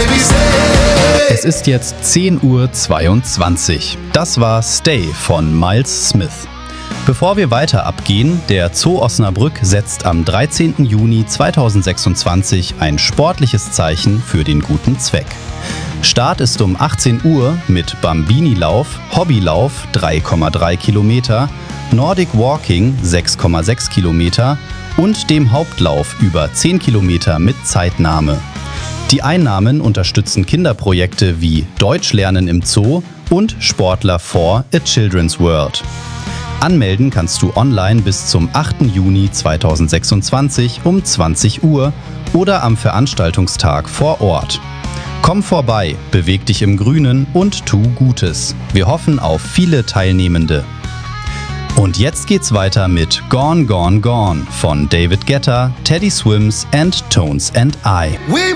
Es ist jetzt 10:22 Uhr. Das war Stay von Miles Smith. Bevor wir weiter abgehen, der Zoo Osnabrück setzt am 13. Juni 2026 ein sportliches Zeichen für den guten Zweck. Start ist um 18 Uhr mit Bambini-Lauf, Hobbylauf 3,3 Kilometer, Nordic Walking 6,6 Kilometer und dem Hauptlauf über 10 Kilometer mit Zeitnahme. Die Einnahmen unterstützen Kinderprojekte wie Deutsch lernen im Zoo und Sportler for a Children's World. Anmelden kannst du online bis zum 8. Juni 2026 um 20 Uhr oder am Veranstaltungstag vor Ort. Komm vorbei, beweg dich im Grünen und tu Gutes. Wir hoffen auf viele Teilnehmende. Und jetzt geht's weiter mit Gone, Gone, Gone von David Guetta, Teddy Swims and Tones and I.